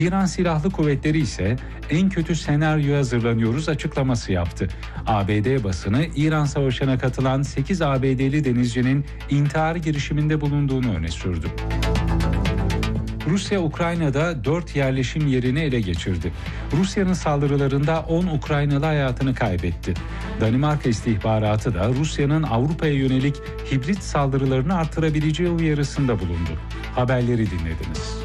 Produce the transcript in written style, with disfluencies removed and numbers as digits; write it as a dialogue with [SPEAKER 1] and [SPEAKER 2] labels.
[SPEAKER 1] İran Silahlı Kuvvetleri ise en kötü senaryoya hazırlanıyoruz açıklaması yaptı. ABD basını İran Savaşı'na katılan 8 ABD'li denizcinin intihar girişiminde bulunduğunu öne sürdü. Rusya, Ukrayna'da 4 yerleşim yerini ele geçirdi. Rusya'nın saldırılarında 10 Ukraynalı hayatını kaybetti. Danimarka istihbaratı da Rusya'nın Avrupa'ya yönelik hibrit saldırılarını artırabileceği uyarısında bulundu. Haberleri dinlediniz.